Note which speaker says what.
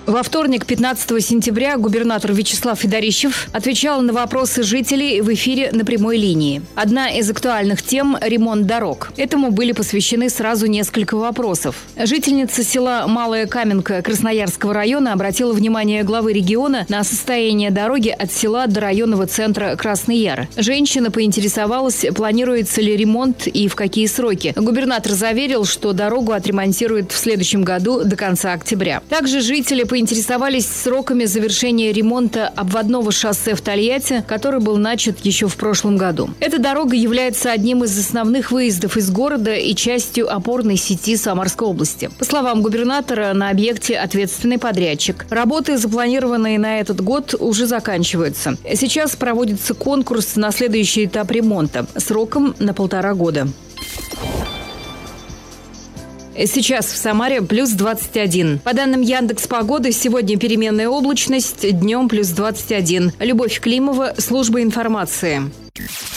Speaker 1: Во вторник, 15 сентября, губернатор Вячеслав Федорищев отвечал на вопросы жителей в эфире на прямой линии. Одна из актуальных тем – ремонт дорог. Этому были посвящены сразу несколько вопросов. Жительница села Малая Каменка Красноярского района обратила внимание главы региона на состояние дороги от села до районного центра Красный Яр. Женщина поинтересовалась, планируется ли ремонт и в какие сроки. Губернатор заверил, что дорогу отремонтируют в следующем году до конца октября. Также жители поинтересовались сроками завершения ремонта обводного шоссе в Тольятти, который был начат еще в прошлом году. Эта дорога является одним из основных выездов из города и частью опорной сети Самарской области. По словам губернатора, на объекте ответственный подрядчик. Работы, запланированные на этот год, уже заканчиваются. Сейчас проводится конкурс на следующий этап ремонта сроком на 1,5 года. Сейчас в Самаре плюс 21. По данным Яндекс.Погоды, сегодня переменная облачность, днем плюс 21. Любовь Климова, служба информации.